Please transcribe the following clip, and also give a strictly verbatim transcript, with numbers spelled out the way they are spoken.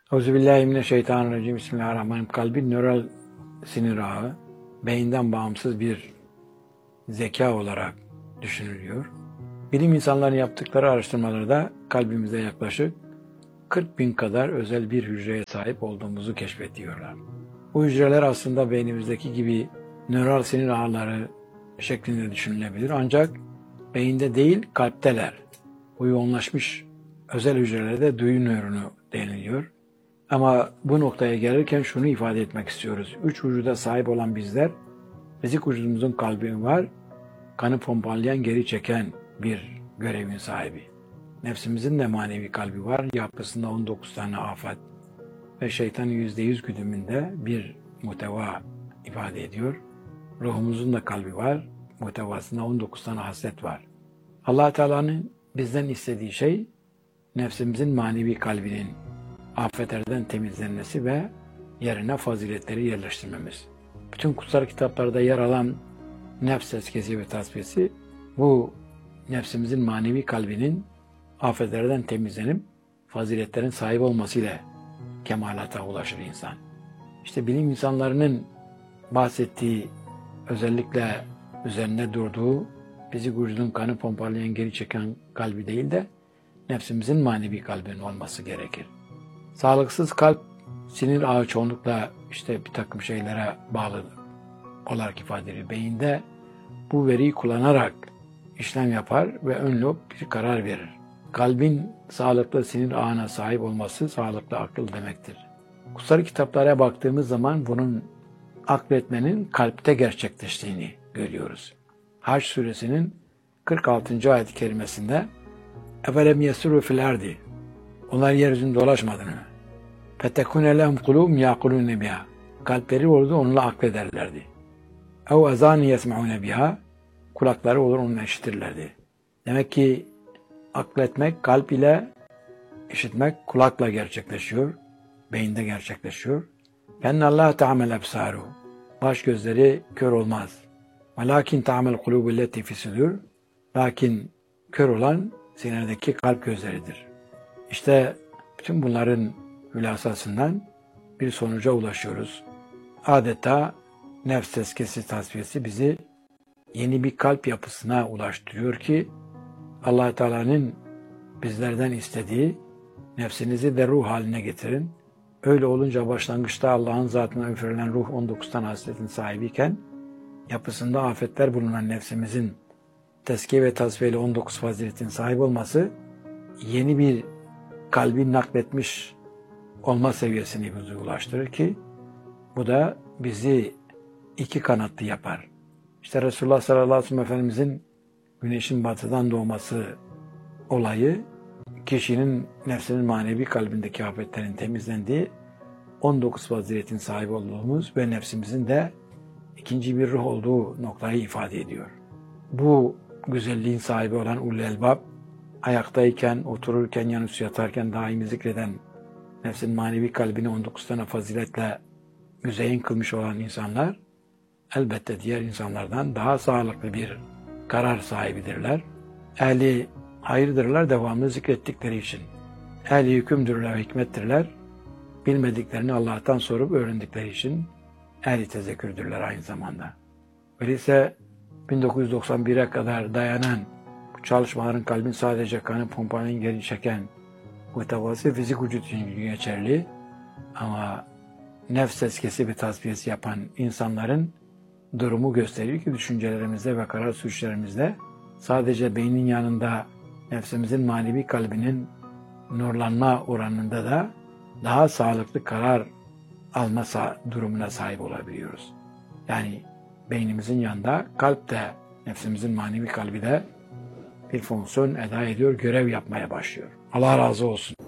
Euzubillahimineşşeytanirracim. Bismillahirrahmanirrahim. Kalbin nöral sinir ağı, beyinden bağımsız bir zeka olarak düşünülüyor. Bilim insanlarının yaptıkları araştırmalarda kalbimize yaklaşık kırk bin kadar özel bir hücreye sahip olduğumuzu keşfediyorlar. Bu hücreler aslında beynimizdeki gibi nöral sinir ağları şeklinde düşünülebilir. Ancak beyinde değil, kalpteler. Bu yoğunlaşmış özel hücrelerde duyu nöronu deniliyor. Ama bu noktaya gelirken şunu ifade etmek istiyoruz. Üç vücuda sahip olan bizler, fizik vücudumuzun kalbi var, kanı pompalayan, geri çeken bir görevin sahibi. Nefsimizin de manevi kalbi var, yapısında on dokuz tane afet ve şeytanın yüzde yüz güdümünde bir muhteva ifade ediyor. Ruhumuzun da kalbi var, muhtevasında on dokuz tane haslet var. Allah Teala'nın bizden istediği şey, nefsimizin manevi kalbinin afetlerden temizlenmesi ve yerine faziletleri yerleştirmemiz. Bütün kutsal kitaplarda yer alan nefs tezkiyesi ve tasfiyesi, bu nefsimizin manevi kalbinin afetlerden temizlenip faziletlerin sahibi olmasıyla kemalata ulaşır insan. İşte bilim insanlarının bahsettiği, özellikle üzerinde durduğu fizik vücudun kanı pompalayan, geri çeken kalbi değil de nefsimizin manevi kalbinin olması gerekir. Sağlıksız kalp, sinir ağı çoğunlukla işte bir takım şeylere bağlı olarak ifade edilir. Beyinde bu veriyi kullanarak işlem yapar ve ön lob bir karar verir. Kalbin sağlıklı sinir ağına sahip olması sağlıklı akıl demektir. Kutsal kitaplara baktığımız zaman bunun akletmenin kalpte gerçekleştiğini görüyoruz. Hac suresinin kırk altıncı ayet-i kerimesinde "Efelem yesiru fil ardi" Onlar yeryüzünde dolaşmadı mı? "Fetekune lehum kulubun yaqulune biha" Kalpleri olurdu, onunla aklederlerdi. "Ev azan yesmaune biha" Kulakları olur, onunla işitirlerdi. Demek ki akletmek kalp ile, işitmek kulakla gerçekleşiyor, beyinde gerçekleşiyor. "Fenne Allah ta'amel ebsaru" Baş gözleri kör olmaz. "Velakin ta'amel kulubu leti fisudur" Lakin kör olan sinedeki kalp gözleridir. İşte bütün bunların hülasasından bir sonuca ulaşıyoruz. Adeta nefs tezkiyesi tasfiyesi bizi yeni bir kalp yapısına ulaştırıyor ki Allah Teala'nın bizlerden istediği nefsinizi de ruh haline getirin. Öyle olunca başlangıçta Allah'ın zatına üfürülen ruh on dokuz tane hasletin sahibiyken yapısında afetler bulunan nefsimizin tezkiye ve tasfiyeyle on dokuz faziletin sahibi olması yeni bir kalbi nakletmiş olma seviyesini bize ulaştırır ki bu da bizi iki kanatlı yapar. İşte Resulullah sallallahu aleyhi ve sellem Efendimizin güneşin batıdan doğması olayı kişinin nefsinin manevi kalbindeki afetlerin temizlendiği, on dokuz faziletin sahibi olduğumuz ve nefsimizin de ikinci bir ruh olduğu noktayı ifade ediyor. Bu güzelliğin sahibi olan ulul elbab, ayaktayken, otururken, yanüstü yatarken daimi zikreden, nefsin manevi kalbini on dokuz tane faziletle müzeyyin kılmış olan insanlar, elbette diğer insanlardan daha sağlıklı bir karar sahibidirler. Ehli hayırdırlar devamlı zikrettikleri için. Ehli hükümdürler, hikmettirler. Bilmediklerini Allah'tan sorup öğrendikleri için ehli tezekkürdürler aynı zamanda. Öyleyse bin dokuz yüz doksan bire kadar dayanan bu çalışmaların kalbin sadece kanı pompalayan, geri çeken muhtevası fizik vücut için geçerli. Ama nefs tezkiyesi ve tasfiyesi yapan insanların durumu gösteriyor ki düşüncelerimizde ve karar sürüşlerimizde sadece beynin yanında nefsimizin manevi kalbinin nurlanma oranında da daha sağlıklı karar alma durumuna sahip olabiliyoruz. Yani beynimizin yanında kalp de nefsimizin manevi kalbi de bir fonksiyon eda ediyor, görev yapmaya başlıyor. Allah razı olsun.